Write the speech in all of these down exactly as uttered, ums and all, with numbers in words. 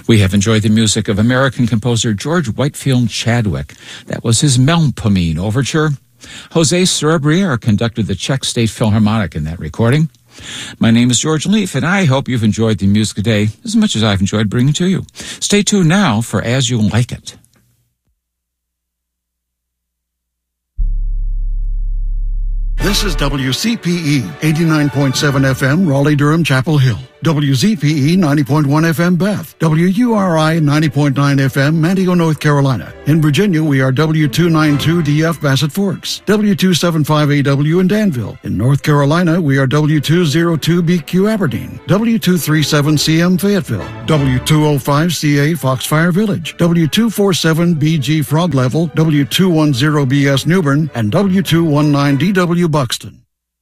We have enjoyed the music of American composer George Whitefield Chadwick. That was his Melpomene Overture. Jose Cerebriere conducted the Czech State Philharmonic in that recording. My name is George Leaf, and I hope you've enjoyed the music today as much as I've enjoyed bringing it to you. Stay tuned now for As You Like It. This is W C P E, eighty-nine point seven F M, Raleigh-Durham, Chapel Hill. W Z P E, ninety point one F M, Beth. W U R I, ninety point nine F M, Manteo, North Carolina. In Virginia, we are W two ninety-two D F, Bassett Forks. W two seventy-five A W in Danville. In North Carolina, we are W two oh two B Q, Aberdeen. W two thirty-seven C M, Fayetteville. W two oh five C A, Foxfire Village. W two forty-seven B G, Frog Level. W two ten B S, Newbern. And W two nineteen D W, Buxton.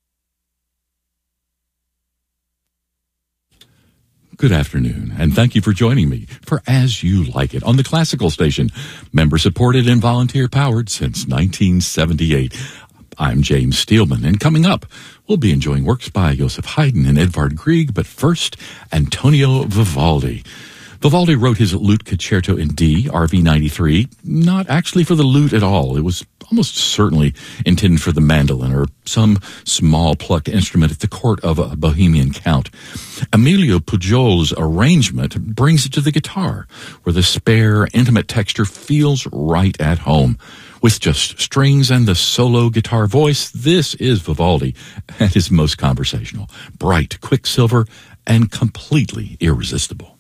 Good afternoon, and thank you for joining me for As You Like It on the Classical Station, member-supported and volunteer-powered since nineteen seventy-eight. I'm James Steelman, and coming up, we'll be enjoying works by Joseph Haydn and Edvard Grieg, but first, Antonio Vivaldi. Vivaldi wrote his Lute Concerto in D, R V ninety-three, not actually for the lute at all. It was almost certainly intended for the mandolin or some small plucked instrument at the court of a Bohemian count. Emilio Pujol's arrangement brings it to the guitar, where the spare, intimate texture feels right at home. With just strings and the solo guitar voice, this is Vivaldi at his most conversational, bright, quicksilver, and completely irresistible.